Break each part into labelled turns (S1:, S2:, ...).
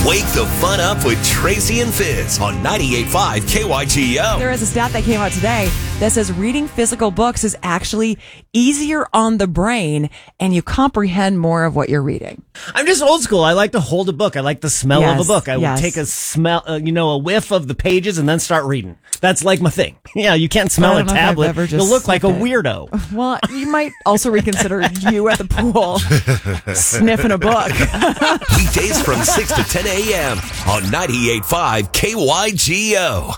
S1: Wake the fun up with Tracy and Fizz on 98.5 KYGO.
S2: There is a stat that came out today that says reading physical books is actually easier on the brain and you comprehend more of what you're reading.
S3: I'm just old school. I like to hold a book. I like the smell of a book. I will take a smell, a whiff of the pages and then start reading. That's like my thing. Yeah, you can't smell a tablet. You'll look like a weirdo.
S2: Well, you might also reconsider you at the pool sniffing a book.
S1: Weekdays from 6 to 10 a.m. on 98.5 KYGO.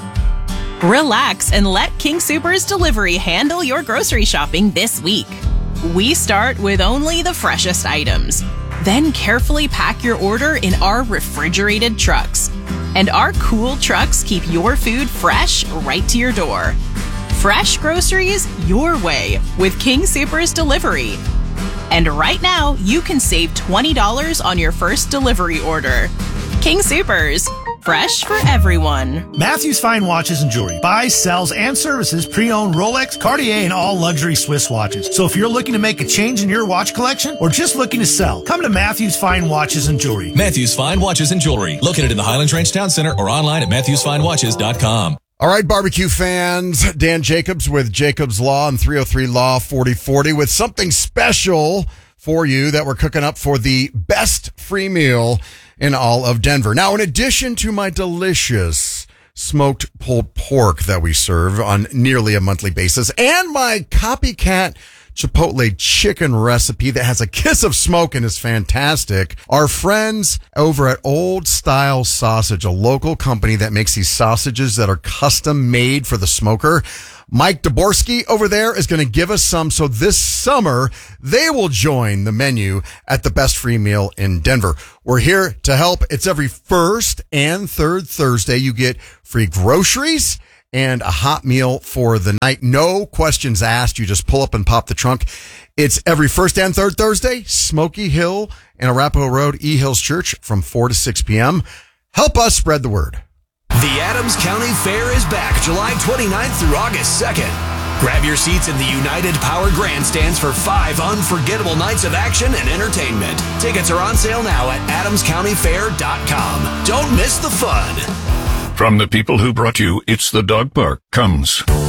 S4: Relax and let King Soopers Delivery handle your grocery shopping this week. We start with only the freshest items. Then carefully pack your order in our refrigerated trucks. And our cool trucks keep your food fresh right to your door. Fresh groceries your way with King Soopers Delivery. And right now, you can save $20 on your first delivery order. King Soopers. Fresh for everyone.
S5: Matthews Fine Watches and Jewelry buys, sells, and services pre-owned Rolex, Cartier, and all luxury Swiss watches. So if you're looking to make a change in your watch collection or just looking to sell, come to Matthews Fine Watches and Jewelry.
S6: Matthews Fine Watches and Jewelry, located in the Highlands Ranch Town Center or online at MatthewsFineWatches.com.
S7: All right, barbecue fans, Dan Jacobs with Jacobs Law and 303 Law 4040 with something special for you that we're cooking up for the best free meal in all of Denver. Now, in addition to my delicious smoked pulled pork that we serve on nearly a monthly basis and my copycat Chipotle chicken recipe that has a kiss of smoke and is fantastic, our friends over at Old Style Sausage, a local company that makes these sausages that are custom made for the smoker, Mike Daborski over there is going to give us some. So this summer, they will join the menu at the best free meal in Denver. We're here to help. It's every first and third Thursday. You get free groceries and a hot meal for the night. No questions asked. You just pull up and pop the trunk. It's every first and third Thursday, Smoky Hill and Arapahoe Road, E Hills Church from 4 to 6 p.m. Help us spread the word.
S1: The Adams County Fair is back July 29th through August 2nd. Grab your seats in the United Power Grandstands for 5 unforgettable nights of action and entertainment. Tickets are on sale now at adamscountyfair.com. Don't miss the fun.
S8: From the people who brought you It's the Dog Park comes